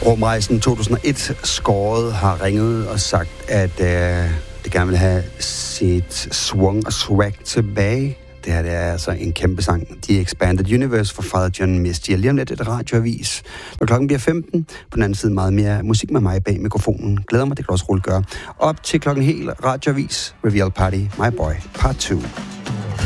Rumrejsen 2001-skåret har ringet og sagt, at det gerne vil have sit swung og swag tilbage. Det her det er altså en kæmpe sang. The Expanded Universe for Father John Misty. Lige om lidt et radioavis. Når klokken bliver 15, på den anden side meget mere musik med mig bag mikrofonen. Glæder mig, det kan også roligt gøre. Op til klokken helt radioavis. Reveal Party, My Boy, Part 2.